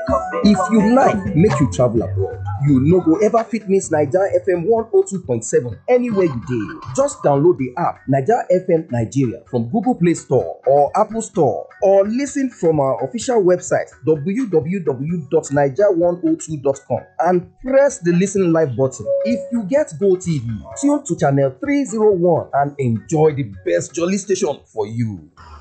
If you like make you travel abroad, you no go ever fit miss Naija FM 102.7 anywhere you dey. Just download the app Naija FM Nigeria from Google Play Store or Apple Store, or listen from our official website www.naija102.com and press the listen live button. If you get Go TV, tune to channel 301 and enjoy the best jolly station for you.